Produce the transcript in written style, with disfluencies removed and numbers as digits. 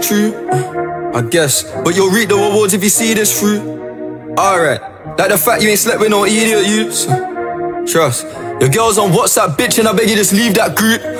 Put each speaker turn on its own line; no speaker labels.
true, I guess. But you'll reap the rewards if you see this through. Alright, like the fact you ain't slept with no idiot, you. So, trust. Your girl's on WhatsApp bitch and I beg you just leave that group.